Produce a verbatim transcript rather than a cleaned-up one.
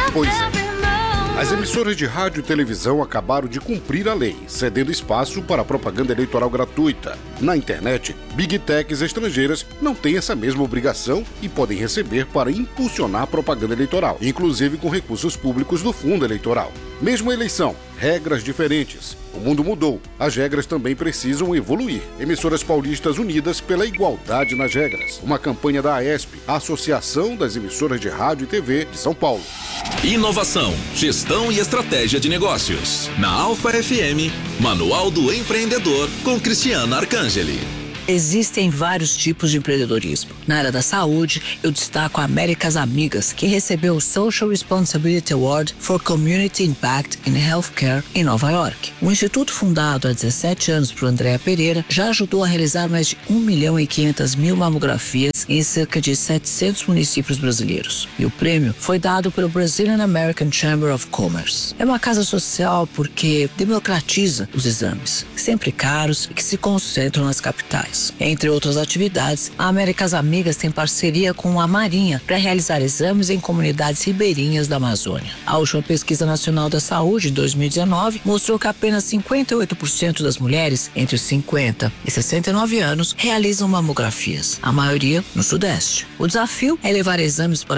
Pois é. As emissoras de rádio e televisão acabaram de cumprir a lei, cedendo espaço para a propaganda eleitoral gratuita. Na internet, Big Techs estrangeiras não têm essa mesma obrigação e podem receber para impulsionar a propaganda eleitoral, inclusive com recursos públicos do fundo eleitoral. Mesma eleição, regras diferentes. O mundo mudou. As regras também precisam evoluir. Emissoras paulistas unidas pela igualdade nas regras. Uma campanha da AESP, a Associação das Emissoras de Rádio e T V de São Paulo. Inovação, gestão e estratégia de negócios. Na Alfa F M, Manual do Empreendedor com Cristiana Arcangeli. Existem vários tipos de empreendedorismo. Na área da saúde, eu destaco a Américas Amigas, que recebeu o Social Responsibility Award for Community Impact in Healthcare em Nova York. O instituto, fundado há dezessete anos por Andréa Pereira, já ajudou a realizar mais de um milhão e quinhentas mil mamografias em cerca de setecentos municípios brasileiros. E o prêmio foi dado pelo Brazilian American Chamber of Commerce. É uma casa social porque democratiza os exames, sempre caros e que se concentram nas capitais. Entre outras atividades, a Américas Amigas tem parceria com a Marinha para realizar exames em comunidades ribeirinhas da Amazônia. A última pesquisa nacional da saúde, de dois mil e dezenove, mostrou que apenas cinquenta e oito por cento das mulheres entre cinquenta e sessenta e nove anos realizam mamografias, a maioria no Sudeste. O desafio é levar exames para